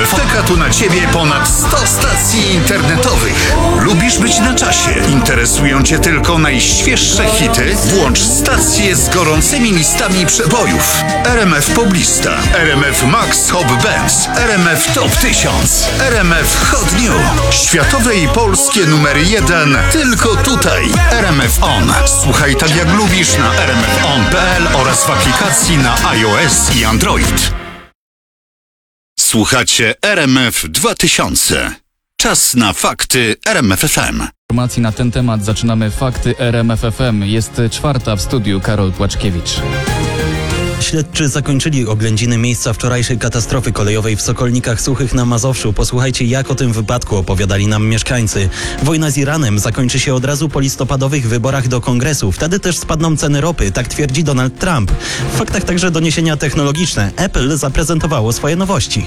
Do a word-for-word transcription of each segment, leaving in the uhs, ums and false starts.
Czeka tu na Ciebie ponad sto stacji internetowych. Lubisz być na czasie? Interesują Cię tylko najświeższe hity? Włącz stacje z gorącymi listami przebojów. R M F Poblista, R M F Max Hop Bands, R M F Top tysiąc, R M F Hot New. Światowe i polskie numery jeden tylko tutaj. R M F On. Słuchaj tak jak lubisz na r m f on kropka p l oraz w aplikacji na iOS i Android. Słuchacie R M F dwa tysiące. Czas na fakty R M F F M. Informacji na ten temat zaczynamy fakty R M F F M. Jest czwarta w studiu Karol Płaczkiewicz. Śledczy zakończyli oględziny miejsca wczorajszej katastrofy kolejowej w Sokolnikach Suchych na Mazowszu. Posłuchajcie, jak o tym wypadku opowiadali nam mieszkańcy. Wojna z Iranem zakończy się od razu po listopadowych wyborach do Kongresu. Wtedy też spadną ceny ropy, tak twierdzi Donald Trump. W faktach także doniesienia technologiczne. Apple zaprezentowało swoje nowości.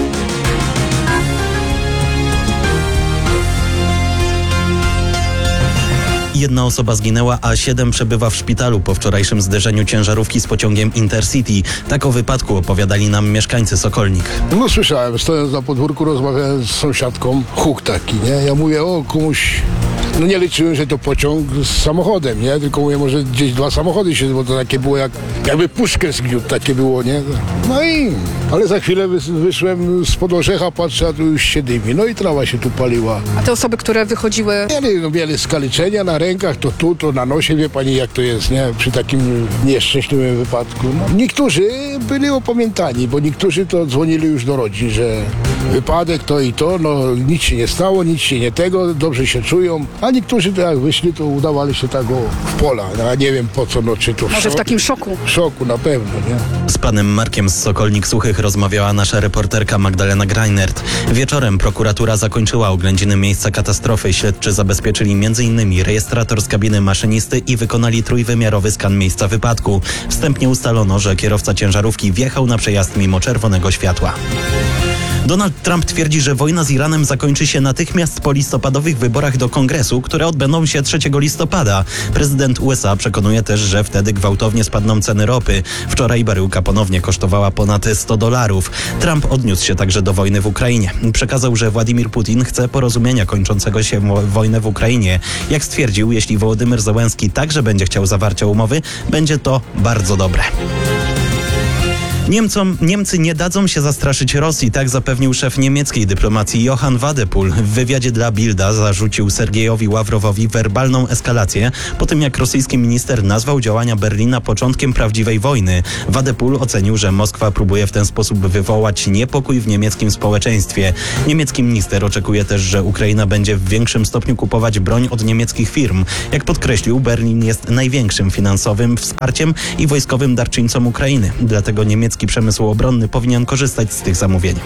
Jedna osoba zginęła, a siedem przebywa w szpitalu po wczorajszym zderzeniu ciężarówki z pociągiem Intercity. Tak o wypadku opowiadali nam mieszkańcy Sokolnik. No słyszałem, stojąc na podwórku, rozmawiałem z sąsiadką, huk taki, nie? Ja mówię, o komuś, no nie liczyłem, że to pociąg z samochodem, nie? Tylko mówię, może gdzieś dwa samochody się, bo to takie było jak, jakby puszkę zgniótł, takie było, nie? No i, ale za chwilę wyszłem spod orzecha, patrzę, a tu już się dymi, no i trawa się tu paliła. A te osoby, które wychodziły? Mieli, no, mieli skaleczenia na rękach, to tu, to na nosie, wie pani jak to jest, nie? Przy takim nieszczęśliwym wypadku. No. Niektórzy byli opamiętani, bo niektórzy to dzwonili już do rodzin, że wypadek to i to, no nic się nie stało, nic się nie tego, dobrze się czują, a niektórzy to jak wyszli, to udawali się tak o, w pola, no, a nie wiem po co, no czy to w Może w takim szoku? W szoku na pewno, nie? Z panem Markiem z Sokolnik Suchych rozmawiała nasza reporterka Magdalena Greinert. Wieczorem prokuratura zakończyła oględziny miejsca katastrofy. Śledczy zabezpieczyli między innymi rejestrator z kabiny maszynisty i wykonali trójwymiarowy skan miejsca wypadku. Wstępnie ustalono, że kierowca ciężarówki wjechał na przejazd mimo czerwonego światła. Donald Trump twierdzi, że wojna z Iranem zakończy się natychmiast po listopadowych wyborach do Kongresu, które odbędą się trzeciego listopada. Prezydent U S A przekonuje też, że wtedy gwałtownie spadną ceny ropy. Wczoraj baryłka ponownie kosztowała ponad sto dolarów. Trump odniósł się także do wojny w Ukrainie. Przekazał, że Władimir Putin chce porozumienia kończącego się wo- wojnę w Ukrainie. Jak stwierdził, jeśli Wołodymyr Zełenski także będzie chciał zawarcia umowy, będzie to bardzo dobre. Niemcom, Niemcy nie dadzą się zastraszyć Rosji, tak zapewnił szef niemieckiej dyplomacji Johann Wadephul. W wywiadzie dla Bilda zarzucił Sergiejowi Ławrowowi werbalną eskalację po tym, jak rosyjski minister nazwał działania Berlina początkiem prawdziwej wojny. Wadephul ocenił, że Moskwa próbuje w ten sposób wywołać niepokój w niemieckim społeczeństwie. Niemiecki minister oczekuje też, że Ukraina będzie w większym stopniu kupować broń od niemieckich firm. Jak podkreślił, Berlin jest największym finansowym wsparciem i wojskowym darczyńcą Ukrainy. Dlatego niemiecki przemysł obronny powinien korzystać z tych zamówień.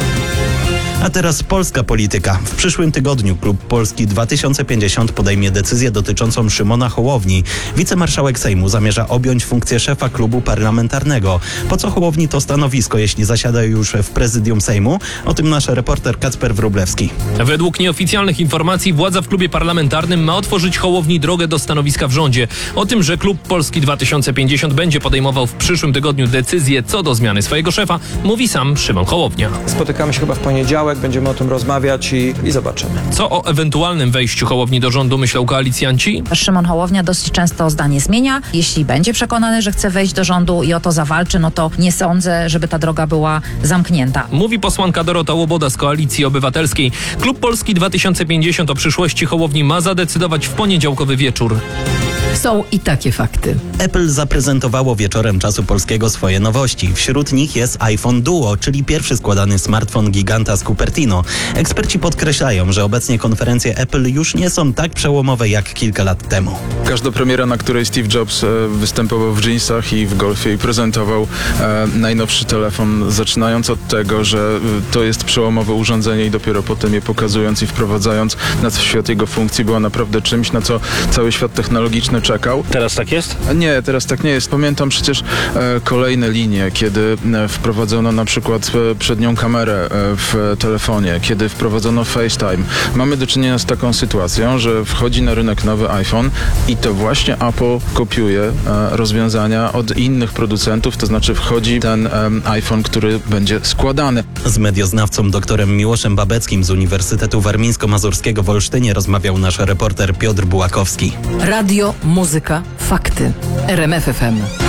A teraz polska polityka. W przyszłym tygodniu Klub Polski dwa tysiące pięćdziesiąt podejmie decyzję dotyczącą Szymona Hołowni. Wicemarszałek Sejmu zamierza objąć funkcję szefa klubu parlamentarnego. Po co Hołowni to stanowisko, jeśli zasiada już w prezydium Sejmu? O tym nasz reporter Kacper Wróblewski. Według nieoficjalnych informacji władza w klubie parlamentarnym ma otworzyć Hołowni drogę do stanowiska w rządzie. O tym, że Klub Polski dwa tysiące pięćdziesiąt będzie podejmował w przyszłym tygodniu decyzję co do zmiany swojego szefa, mówi sam Szymon Hołownia. Spotykamy się chyba w poniedziałek. Będziemy o tym rozmawiać i, i zobaczymy. Co o ewentualnym wejściu Hołowni do rządu myślą koalicjanci? Szymon Hołownia dosyć często zdanie zmienia. Jeśli będzie przekonany, że chce wejść do rządu i o to zawalczy, no to nie sądzę, żeby ta droga była zamknięta. Mówi posłanka Dorota Łoboda z Koalicji Obywatelskiej. Klub Polski dwa tysiące pięćdziesiąt o przyszłości Hołowni ma zadecydować w poniedziałkowy wieczór. Są i takie fakty. Apple zaprezentowało wieczorem Czasu Polskiego swoje nowości. Wśród nich jest iPhone Duo, czyli pierwszy składany smartfon giganta z Cupertino. Eksperci podkreślają, że obecnie konferencje Apple już nie są tak przełomowe jak kilka lat temu. Każda premiera, na której Steve Jobs występował w dżinsach i w golfie i prezentował e, najnowszy telefon, zaczynając od tego, że to jest przełomowe urządzenie i dopiero potem je pokazując i wprowadzając na świat jego funkcji, była naprawdę czymś, na co cały świat technologiczny e, czekał. Teraz tak jest? Nie, teraz tak nie jest. Pamiętam przecież e, kolejne linie, kiedy e, wprowadzono na przykład e, przednią kamerę e, w telefonie, kiedy wprowadzono FaceTime. Mamy do czynienia z taką sytuacją, że wchodzi na rynek nowy iPhone i to właśnie Apple kopiuje e, rozwiązania od innych producentów, to znaczy wchodzi ten e, iPhone, który będzie składany. Z medioznawcą doktorem Miłoszem Babeckim z Uniwersytetu Warmińsko-Mazurskiego w Olsztynie rozmawiał nasz reporter Piotr Bułakowski. Radio, muzyka, fakty. R M F F M.